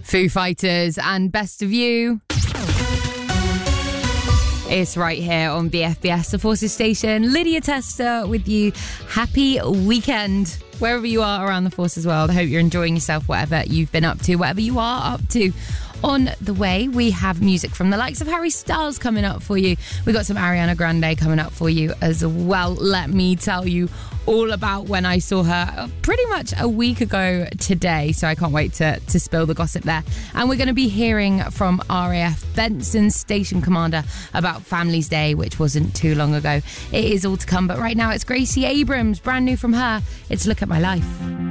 Foo Fighters and Best of You. It's right here on BFBS, the Forces Station. Lydia Tester with you. Happy weekend, wherever you are around the Forces world. I hope you're enjoying yourself, whatever you've been up to, whatever you are up to. On the way, we have music from the likes of Harry Styles coming up for you. We got some Ariana Grande coming up for you as well. Let me tell you all about when I saw her pretty much a week ago today, so I can't wait to spill the gossip there. And we're going to be hearing from RAF Benson Station Commander about Families Day, which wasn't too long ago. It is all to come, but right now it's Gracie Abrams, brand new from her. It's Look at My Life.